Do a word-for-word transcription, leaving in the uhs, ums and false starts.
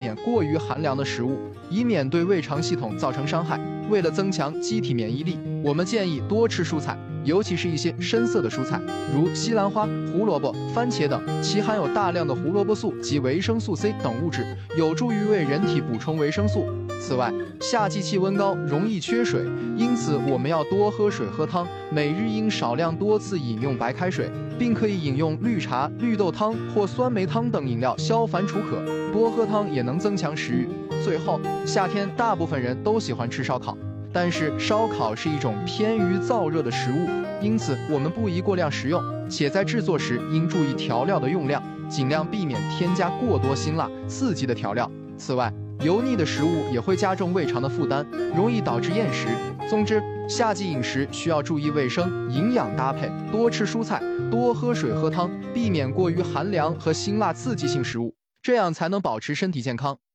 免过于寒凉的食物，以免对胃肠系统造成伤害。为了增强机体免疫力，我们建议多吃蔬菜，尤其是一些深色的蔬菜，如西兰花、胡萝卜、番茄等，其含有大量的胡萝卜素及维生素 C 等物质，有助于为人体补充维生素。此外，夏季气温高，容易缺水，因此我们要多喝水喝汤，每日应少量多次饮用白开水，并可以饮用绿茶、绿豆汤或酸梅汤等饮料消烦除渴。多喝汤也能增强食欲。最后，夏天大部分人都喜欢吃烧烤，但是烧烤是一种偏于燥热的食物，因此我们不宜过量食用，且在制作时应注意调料的用量，尽量避免添加过多辛辣、刺激的调料。此外，油腻的食物也会加重胃肠的负担，容易导致厌食。总之，夏季饮食需要注意卫生、营养搭配，多吃蔬菜，多喝水喝汤，避免过于寒凉和辛辣刺激性食物，这样才能保持身体健康。